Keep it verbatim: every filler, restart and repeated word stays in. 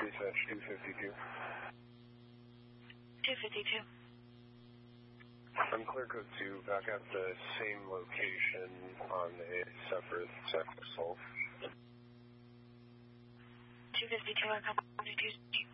dispatch two fifty-two. two fifty-two. I'm clear code two, back at the same location on a separate sex assault. two fifty-two, I come to